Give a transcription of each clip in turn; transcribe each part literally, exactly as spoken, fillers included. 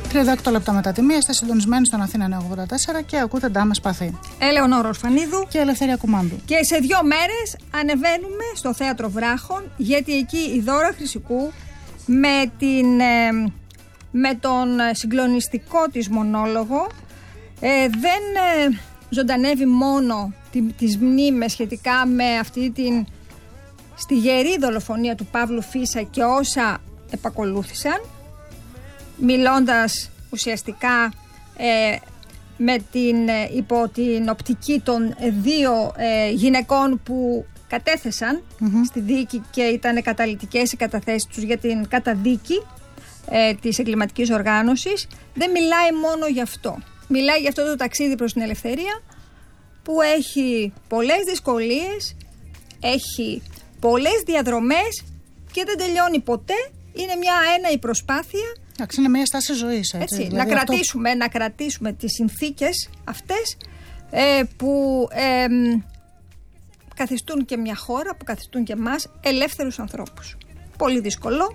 τριάντα οκτώ λεπτά μετά τη μία, είστε συντονισμένοι στον Αθήνα εννιακόσια ογδόντα τέσσερα και ακούτε Ντάμε Σπαθή. Ελεονόρα Ορφανίδου και Ελευθερία Κουμάντου. Και σε δύο μέρες ανεβαίνουμε στο Θέατρο Βράχων, γιατί εκεί η Δώρα Χρυσικού με, την, ε, με τον συγκλονιστικό της μονόλογο ε, δεν ε, ζωντανεύει μόνο τις μνήμες σχετικά με αυτή την στη γερή δολοφονία του Παύλου Φίσα και όσα επακολούθησαν, μιλώντας ουσιαστικά ε, με την, ε, υπό την οπτική των δύο ε, γυναικών που κατέθεσαν mm-hmm. στη δίκη και ήταν καταλυτικές οι καταθέσεις τους για την καταδίκη ε, της εγκληματικής οργάνωσης. Δεν μιλάει μόνο γι' αυτό. Μιλάει για αυτό το ταξίδι προς την ελευθερία που έχει πολλές δυσκολίες, έχει πολλές διαδρομές και δεν τελειώνει ποτέ. Είναι μια έναη προσπάθεια. Εντάξει, είναι μια στάση ζωής. Έτσι, έτσι, δηλαδή να, αυτό... κρατήσουμε, να κρατήσουμε τις συνθήκες αυτές ε, που ε, καθιστούν και μια χώρα, που καθιστούν και εμάς ελεύθερους ανθρώπους. Πολύ δύσκολο.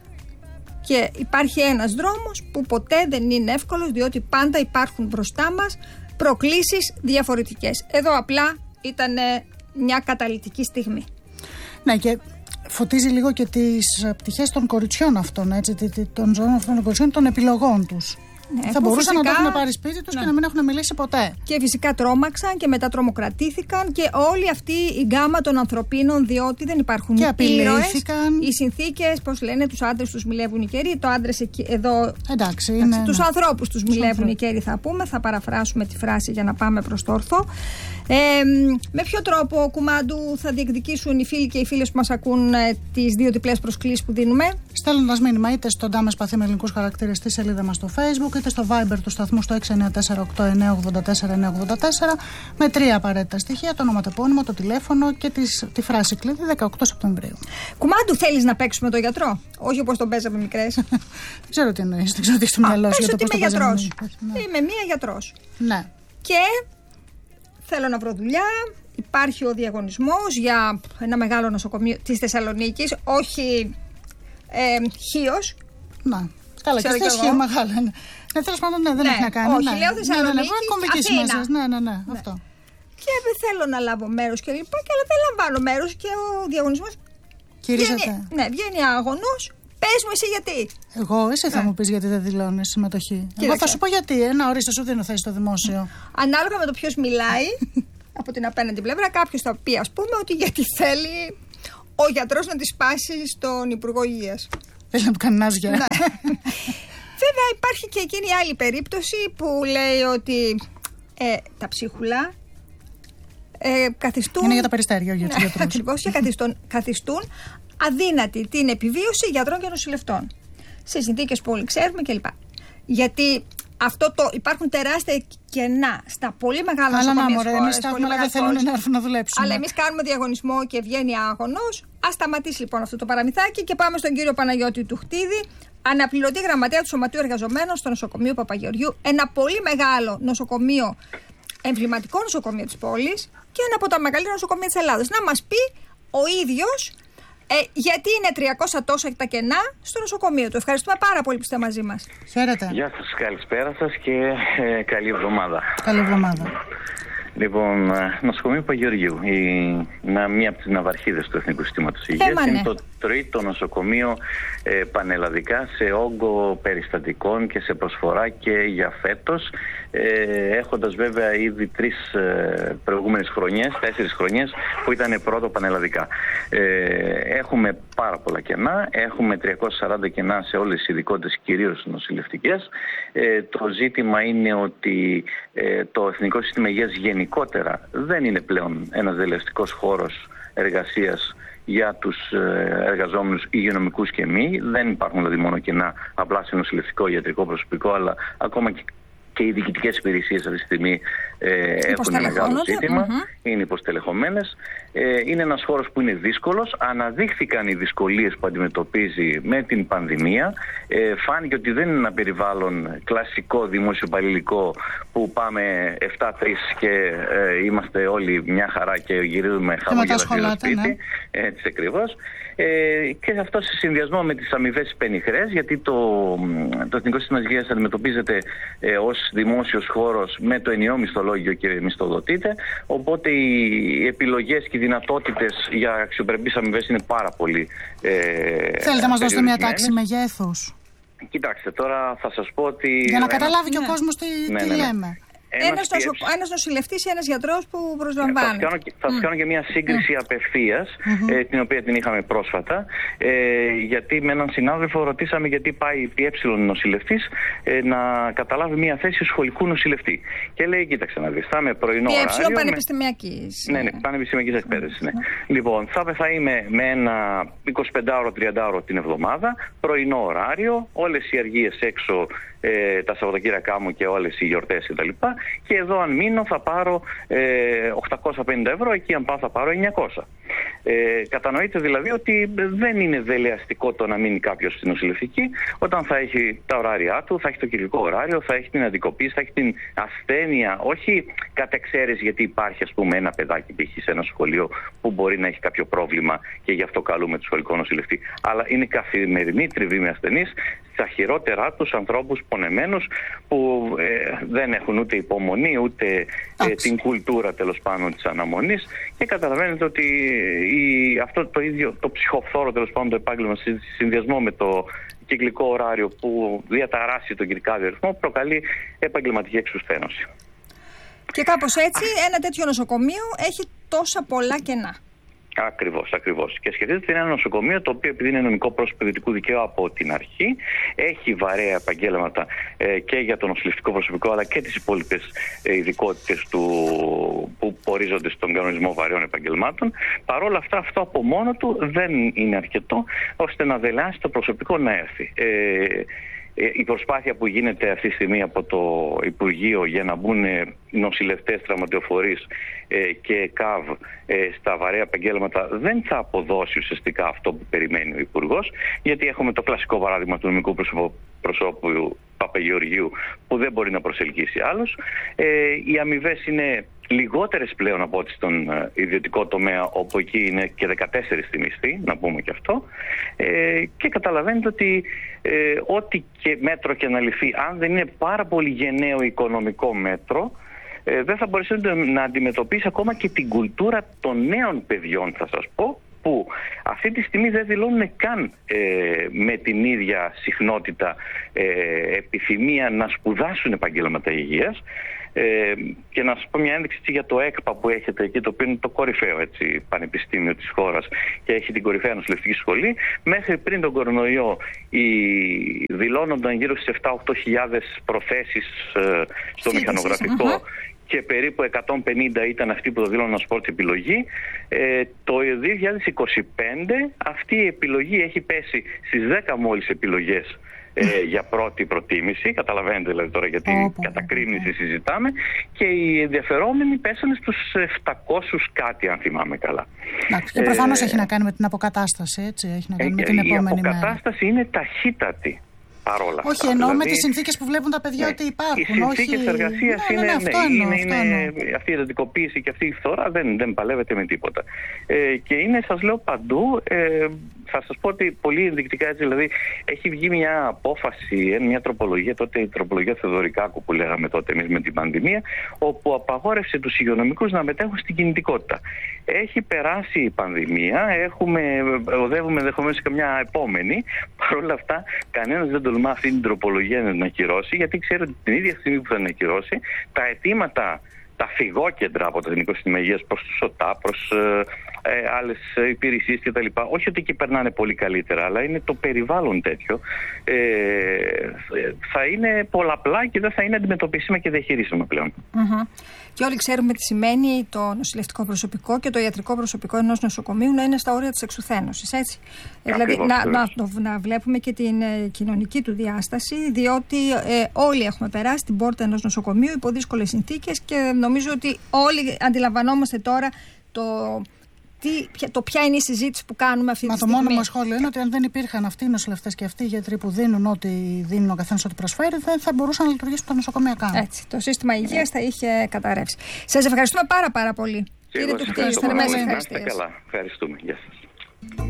Και υπάρχει ένας δρόμος που ποτέ δεν είναι εύκολος, διότι πάντα υπάρχουν μπροστά μας προκλήσεις διαφορετικές. Εδώ απλά ήταν μια καταλυτική στιγμή. Ναι, και φωτίζει λίγο και τις πτυχές των κοριτσιών αυτών, έτσι, των ζωών αυτών των κοριτσιών, των επιλογών τους. Ναι, θα μπορούσαν φυσικά να το έχουν πάρει σπίτι τους ναι. και να μην έχουν μιλήσει ποτέ. Και φυσικά τρόμαξαν και μετά τρομοκρατήθηκαν και όλη αυτή η γκάμα των ανθρωπίνων, διότι δεν υπάρχουν και απειλήθηκαν. Οι συνθήκες, πώς λένε, τους άντρες τους μιλεύουν οι καιροί, το άντρες εκεί, εδώ. Εντάξει, είναι, τους ναι. ανθρώπους τους μιλεύουν οι καιροί, θα πούμε. Θα παραφράσουμε τη φράση για να πάμε προς το ορθό. Ε, με ποιο τρόπο, Κουμάντου, θα διεκδικήσουν οι φίλοι και οι φίλες που μας ακούν ε, τις δύο διπλές προσκλήσεις που δίνουμε? Στέλνοντας μήνυμα είτε στον Ντάμε Σπαθή με ελληνικούς χαρακτήρες στη σελίδα μας στο Facebook, είτε στο Viber του σταθμού στο έξι εννιά τέσσερα οκτώ εννιά ογδόντα τέσσερα εννιά ογδόντα τέσσερα με τρία απαραίτητα στοιχεία, το ονοματεπώνυμο, το τηλέφωνο και τις, τη φράση κλειδί δεκαοκτώ Σεπτεμβρίου. Κουμάντου, θέλεις να παίξουμε τον γιατρό? Όχι όπως τον παίζαμε μικρές. Δεν ξέρω τι εννοείς, δεν ξέρω τι στο μυαλό σου. Πες ότι είμαι γιατρός. Ναι. Είμαι μία γιατρός. Ναι. Και θέλω να βρω δουλειά. Υπάρχει ο διαγωνισμός για ένα μεγάλο νοσοκομείο της Θεσσαλονίκης, όχι ε, Χίος. Να. Καλά, και στη Χίο μεγάλα. Ναι, ναι, τέλος πάντων, ναι, δεν ναι, έχει να κάνει. Όχι, ναι, λέω Θεσσαλονίκη, ναι, ναι, ναι, Αθήνα. Ναι, ναι, ναι, ναι, αυτό. Και δεν θέλω να λάβω μέρος και λοιπά, και αλλά δεν λαμβάνω μέρος και ο διαγωνισμός Κυρίζεται. Ναι, βγαίνει άγωνος. Πες μου εσύ γιατί. Εγώ, εσύ θα ναι. μου πεις γιατί δεν δηλώνεις συμμετοχή. Κοίταξε. Εγώ θα σου πω γιατί. Ένα ορίστε, σου δίνω θέση στο δημόσιο. Ανάλογα με το ποιος μιλάει από την απέναντι πλευρά, κάποιος θα πει, ας πούμε, ότι γιατί θέλει ο γιατρός να τη σπάσει στον Υπουργό Υγείας. Θέλει να του κάνει νάζια. Ναι. Βέβαια, υπάρχει και εκείνη η άλλη περίπτωση που λέει ότι ε, τα ψίχουλα ε, καθιστούν. Είναι για τα περιστέρια, για τους γιατρούς. Ακριβώς, και καθιστούν, καθιστούν αδύνατη την επιβίωση γιατρών και νοσηλευτών. Σε συνθήκες που όλοι ξέρουμε κλπ. Γιατί αυτό το, υπάρχουν τεράστια κενά στα πολύ μεγάλα νοσοκομεία της χώρας. Αλλά δεν θέλουν να έρθουν να δουλέψουν. Αλλά εμείς κάνουμε διαγωνισμό και βγαίνει άγωνος. Ας σταματήσει λοιπόν αυτό το παραμυθάκι και πάμε στον κύριο Παναγιώτη Τουχτίδη, αναπληρωτή γραμματέα του Σωματείου Εργαζομένων στο νοσοκομείο Παπαγεωργιού. Ένα πολύ μεγάλο νοσοκομείο, εμβληματικό νοσοκομείο της πόλης και ένα από τα μεγαλύτερα νοσοκομεία της Ελλάδας. Να μας πει ο ίδιος ε, γιατί είναι τριακόσια τόσα τα κενά στο νοσοκομείο του. Ευχαριστούμε πάρα πολύ που είστε μαζί μας. Χαίρετε. Γεια σας, καλησπέρα σας και ε, καλή εβδομάδα. Καλή εβδομάδα. Λοιπόν, νοσοκομείο Παπαγεωργιού, είναι μία από τις ναυαρχίδες του Εθνικού Συστήματος Υγείας. Έμανε. Είναι το τρίτο νοσοκομείο ε, πανελλαδικά σε όγκο περιστατικών και σε προσφορά και για φέτος, ε, έχοντας βέβαια ήδη τρεις ε, προηγούμενες χρονιές, τέσσερις χρονιές που ήταν πρώτο πανελλαδικά. Ε, έχουμε πάρα πολλά κενά, έχουμε τριακόσια σαράντα κενά σε όλες τις ειδικότητες, κυρίως νοσηλευτικές. Ε, το ζήτημα είναι ότι ε, το Εθνικό Σύστημα Υγείας γενικότερα δεν είναι πλέον ένας δελεαστικός χώρος εργασίας για τους εργαζόμενους υγειονομικούς και μη. Δεν υπάρχουν δηλαδή μόνο κενά απλά σε νοσηλευτικό, ιατρικό προσωπικό, αλλά ακόμα και και οι διοικητικές υπηρεσίες αυτή τη στιγμή ε, έχουν ένα μεγάλο ζήτημα, mm-hmm. είναι υποστελεχωμένες. Ε, είναι ένας χώρος που είναι δύσκολος. Αναδείχθηκαν οι δυσκολίες που αντιμετωπίζει με την πανδημία. Ε, φάνηκε ότι δεν είναι ένα περιβάλλον κλασικό δημοσιοπαλληλικό που πάμε επτά τρία και ε, είμαστε όλοι μια χαρά και γυρίζουμε χαμόγελα στο σπίτι. Ναι. Έτσι ακριβώς. Ε, και αυτό σε συνδυασμό με τις αμοιβές πενιχρές, γιατί το, το Εθνικό Σύστημα Υγείας αντιμετωπίζεται ε, ως δημόσιος χώρος με το ενιαίο μισθολόγιο και μισθοδοτείται. Οπότε οι επιλογές και οι δυνατότητες για αξιοπρεπείς αμοιβές είναι πάρα πολύ. Ε, Θέλετε να μας δώσετε μια τάξη μεγέθους? Κοιτάξτε, τώρα θα σας πω ότι. Για να καταλάβει και ο κόσμος τι, ναι, τι ναι, ναι. λέμε. Ένας, νοσο... ένας νοσηλευτής ή ένας γιατρός που προσλαμβάνει. Θα σας mm. κάνω και μια σύγκριση mm. απευθείας, mm-hmm. ε, την οποία την είχαμε πρόσφατα. Ε, γιατί με έναν συνάδελφο ρωτήσαμε γιατί πάει η ΠΕ νοσηλευτής ε, να καταλάβει μια θέση σχολικού νοσηλευτή. Και λέει: κοίταξε να δεις, θα είμαι πρωινό ωράριο. ΠΕ πανεπιστημιακής. Ναι, ναι, πανεπιστημιακής εκπαίδευσης. Ναι. Λοιπόν, θα, θα είμαι με ένα εικοσιπεντάωρο τριαντάωρο την εβδομάδα, πρωινό ωράριο, όλες οι αργίες έξω. Ε, τα Σαββατοκύριακά μου και όλες οι γιορτές κτλ. Και εδώ αν μείνω θα πάρω ε, οκτακόσια πενήντα ευρώ, εκεί αν πάω θα πάρω εννιακόσια. Ε, κατανοείτε δηλαδή ότι δεν είναι δελεαστικό το να μείνει κάποιος στην νοσηλευτική όταν θα έχει τα ωράρια του, θα έχει το κυκλικό ωράριο, θα έχει την αντικοπή, θα έχει την ασθένεια, όχι κατ' εξαίρεση γιατί υπάρχει ας πούμε ένα παιδάκι π.χ. σε ένα σχολείο που μπορεί να έχει κάποιο πρόβλημα και γι' αυτό καλούμε το σχολικό νοσηλευτή, αλλά είναι καθημερινή τριβή με ασθενείς, στα χειρότερά τους ανθρώπους πονεμένους που ε, δεν έχουν ούτε υπομονή ούτε ε, την κουλτούρα τέλος πάντων της αναμονής και καταλαβαίνετε ότι η, αυτό το ίδιο το ψυχοφθόρο τέλος πάντων το επάγγελμα σε συνδυασμό με το κυκλικό ωράριο που διαταράσσει τον κυρικάδιο ρυθμό προκαλεί επαγγελματική εξουσθένωση. Και κάπως έτσι ένα τέτοιο νοσοκομείο έχει τόσα πολλά κενά. Ακριβώς, ακριβώς. Και σκεφτείτε ότι είναι ένα νοσοκομείο το οποίο επειδή είναι νομικό πρόσωπο ιδιωτικού δικαίου από την αρχή, έχει βαρέα επαγγέλματα ε, και για το νοσηλευτικό προσωπικό αλλά και τις υπόλοιπες ε, ειδικότητες του, που ορίζονται στον κανονισμό βαρέων επαγγελμάτων. Παρ' όλα αυτά, αυτό από μόνο του δεν είναι αρκετό ώστε να δελάσει το προσωπικό να έρθει. Ε, Η προσπάθεια που γίνεται αυτή τη στιγμή από το Υπουργείο για να μπουν νοσηλευτές, τραυματιοφορείς και ΚΑΒ στα βαρέα επαγγέλματα δεν θα αποδώσει ουσιαστικά αυτό που περιμένει ο Υπουργός, γιατί έχουμε το κλασικό παράδειγμα του νομικού προσώπου Παπαγεωργίου που δεν μπορεί να προσελκύσει άλλους. Οι αμοιβές είναι λιγότερες πλέον από ό,τι στον ιδιωτικό τομέα, όπου εκεί είναι και δεκατέσσερα στη μισθή, να πούμε και αυτό. Ε, και καταλαβαίνετε ότι ε, ό,τι και μέτρο και να ληφθεί, αν δεν είναι πάρα πολύ γενναίο οικονομικό μέτρο, ε, δεν θα μπορέσει να αντιμετωπίσει ακόμα και την κουλτούρα των νέων παιδιών, θα σας πω, που αυτή τη στιγμή δεν δηλώνουν καν ε, με την ίδια συχνότητα ε, επιθυμία να σπουδάσουν επαγγέλματα υγείας. Ε, και να σας πω μια ένδειξη για το ΕΚΠΑ που έχετε εκεί, το οποίο είναι το κορυφαίο έτσι, πανεπιστήμιο της χώρας και έχει την κορυφαία νοσηλευτική σχολή. Μέχρι πριν τον κορονοϊό οι... δηλώνονταν γύρω στις επτά με οκτώ χιλιάδες προθέσεις ε, στο μηχανογραφικό uh-huh. και περίπου εκατόν πενήντα ήταν αυτοί που το δήλωναν ως πρώτη επιλογή. Ε, το δύο χιλιάδες είκοσι πέντε αυτή η επιλογή έχει πέσει στις δέκα μόλις επιλογές Ε, για πρώτη προτίμηση, καταλαβαίνετε δηλαδή τώρα γιατί oh, κατακρίνηση oh, oh. συζητάμε, και οι ενδιαφερόμενοι πέσανε στους επτακόσιους κάτι αν θυμάμαι καλά. Και προφανώς ε, έχει να κάνει με την αποκατάσταση, έτσι, έχει να κάνει ε, με την επόμενη μέρα. Η αποκατάσταση μέρα. Είναι ταχύτατη. Παρόλα όχι, αυτά. εννοώ δηλαδή, με τις συνθήκες που βλέπουν τα παιδιά ναι, ότι υπάρχουν. Οι συνθήκες όχι... εργασίας ναι, είναι, ναι, ναι, αυτό εννοώ, είναι, αυτό είναι εννοώ. αυτή η εντατικοποίηση και αυτή η φθορά δεν, δεν παλεύεται με τίποτα. Ε, και είναι, σας λέω παντού, ε, θα σας πω ότι πολύ ενδεικτικά έτσι, δηλαδή έχει βγει μια απόφαση, μια τροπολογία, τότε η τροπολογία Θεοδωρικάκου που λέγαμε τότε εμείς με την πανδημία, όπου απαγόρευσε τους υγειονομικούς να μετέχουν στην κινητικότητα. Έχει περάσει η πανδημία, έχουμε, οδεύουμε ενδεχομένως σε μια επόμενη. Παρ' όλα αυτά, κανένας δεν τολμά αυτή την τροπολογία να την ακυρώσει, γιατί ξέρει ότι την ίδια στιγμή που θα την ακυρώσει, τα αιτήματα, τα φυγόκεντρα από το Εθνικό Σύστημα Υγείας προς τους ΟΤΑ, προς ε, ε, άλλες υπηρεσίες κτλ. Όχι ότι εκεί περνάνε πολύ καλύτερα, αλλά είναι το περιβάλλον τέτοιο. Ε, θα είναι πολλαπλά και δεν θα είναι αντιμετωπίσιμα και διαχειρίσιμα πλέον. Mm-hmm. Και όλοι ξέρουμε τι σημαίνει το νοσηλευτικό προσωπικό και το ιατρικό προσωπικό ενός νοσοκομείου να είναι στα όρια της εξουθένωσης, έτσι. Ακριβώς, δηλαδή να, να, να βλέπουμε και την ε, κοινωνική του διάσταση, διότι ε, όλοι έχουμε περάσει την πόρτα ενός νοσοκομείου υπό δύσκολες συνθήκες και νομίζω ότι όλοι αντιλαμβανόμαστε τώρα το... Τι, το ποια είναι η συζήτηση που κάνουμε αυτή Μα τη στιγμή. Μα το μόνο μου σχόλιο είναι ότι αν δεν υπήρχαν αυτοί οι νοσηλευτές και αυτοί οι γιατροί που δίνουν ό,τι δίνουν ο καθένας ό,τι προσφέρει, δεν θα μπορούσαν να λειτουργήσουν τα νοσοκομεία καν. Έτσι. Το σύστημα υγείας θα είχε καταρρεύσει. Σας ευχαριστούμε πάρα πάρα πολύ. Κύριε Τουκτή, είστε μέσα. Ευχαριστούμε. Γεια σας.